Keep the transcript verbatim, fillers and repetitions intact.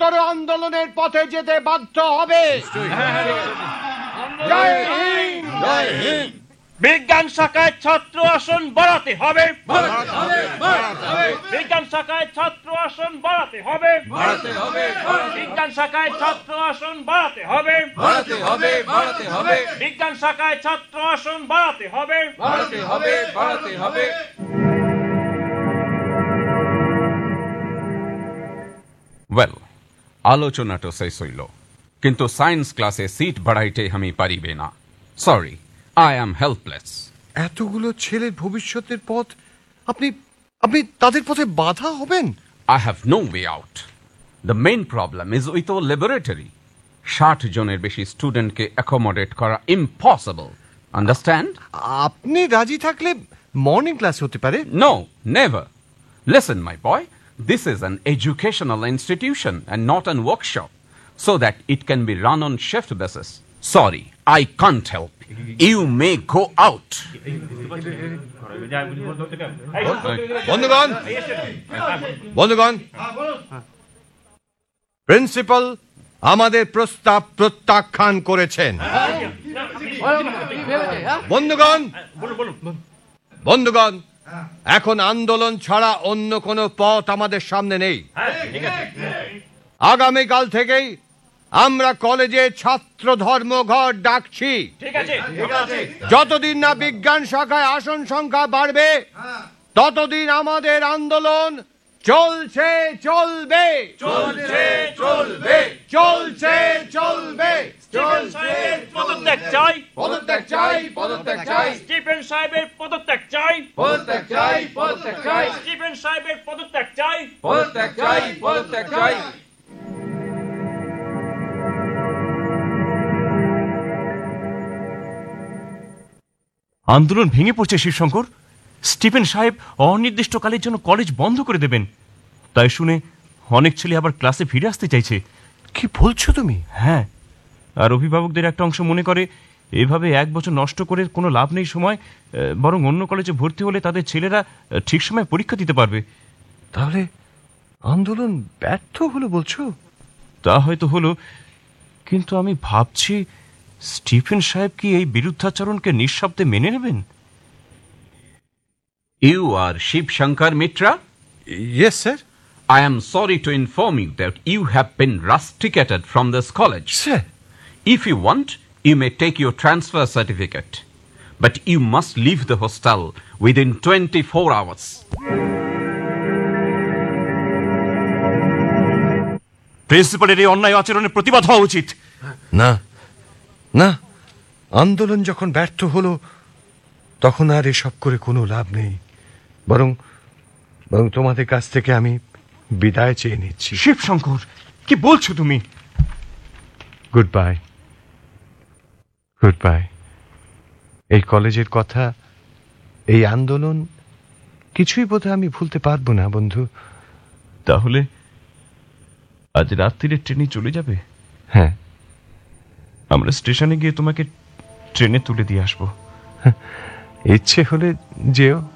বৃহত্তর আন্দোলনের পথে যেতে বাধ্য হবে। জয় হিন্দ, জয় হিন্দ। বিজ্ঞান শাখায় ছাত্র আসন বাড়াতে হবে, বিজ্ঞান শাখায় ছাত্র আসন বাড়াতে হবে, বিজ্ঞান শাখায় ছাত্র আসন বাড়াতে হবে, বিজ্ঞান শাখায় ছাত্র আসন বাড়াতে হবে, বাড়াতে হবে। ওয়েল, আলোচনা তো শেষ হইল, কিন্তু সায়েন্স ক্লাসে সিট বাড়াইতে আমি পারিবে না। Sorry, I am helpless. এতগুলো ছেলের ভবিষ্যতের পথ, আপনি আপনি তাদের পথে বাধা হবেন? I have no way out. The main problem is with our laboratory. ষাট জনের বেশি স্টুডেন্টকে অ্যাকোমোডেট করা ইম্পসিবল। আন্ডারস্ট্যান্ড? আপনি রাজি থাকলে মর্নিং ক্লাস হতে পারে। No, never. Listen, my boy, this is an educational institution and not a workshop, so that it can be run on shift basis. Sorry, I can't help. You may go out. বন্ধুগণ, বন্ধুগণ, principal আমাদের প্রস্তাব প্রত্যাখ্যান করেছেন। বন্ধুগণ, বন্ধুগণ, এখন আন্দোলন ছাড়া অন্য কোনো পথ আমাদের সামনে নেই। আগামীকাল থেকেই আমরা কলেজে ছাত্র ধর্মঘট ডাকছি। যতদিন না বিজ্ঞান শাখায় আসন সংখ্যা বাড়বে, ততদিন আমাদের আন্দোলন চলছে চলবে, চলছে চলবে, চলছে চলবে। পদত্যাগ চাই, পদত্যাগ চাই, পদত্যাগ চাই, স্টিফেন সাহেবের পদত্যাগ চাই, পদত্যাগ চাই, পদত্যাগ চাই, স্টিফেন সাহেবের পদত্যাগ চাই, পদত্যাগ চাই, পদত্যাগ চাই। আন্দোলন ভেঙে পড়ছে শিবশঙ্কর। স্টিফেন সাহেব অনির্দিষ্টকালের জন্য কলেজ বন্ধ করে দেবেন। তাই শুনে অনেক ছেলে আবার ক্লাসে ফিরে আসতে চাইছে। কি বলছো তুমি? হ্যাঁ, আর অভিভাবকদের একটা অংশ মনে করে এভাবে এক বছর নষ্ট করে কোনো লাভ নেই সময়, বরং অন্য কলেজে ভর্তি হলে তাদের ছেলেরা ঠিক সময় পরীক্ষা দিতে পারবে। তাহলে আন্দোলন ব্যর্থ হলো বলছো? তা হয়তো হলো, কিন্তু আমি ভাবছি স্টিফেন সাহেব কি এই বিরুদ্ধাচরণকে নিঃশব্দে মেনে নেবেন? You are Shiv Shankar Mitra? Yes, sir. I am sorry to inform you that you have been rusticated from this college. Sir. If you want, you may take your transfer certificate. But you must leave the hostel within twenty-four hours. প্রিন্সিপালের এই অন্যায় আচরণের প্রতিবাদ হওয়া উচিত। না না, আন্দোলন যখন ব্যর্থ হলো তখন আর এসব করে কোনো লাভ নেই। বরং বরং তোমাদের কাছ থেকে আমি বিদায় চেয়ে নিচ্ছি। শিবশঙ্কর, কি বলছো তুমি? Good bye, good bye. এই কলেজের কথা, এই আন্দোলন কিছুই বোধহয় আমি ভুলতে পারবো না বন্ধু। তাহলে আজ রাত্রিরে ট্রেনে চলে যাবে? হ্যাঁ, আমরা স্টেশনে গিয়ে তোমাকে ট্রেনে তুলে দিয়ে আসবো। ইচ্ছে হলে যেও।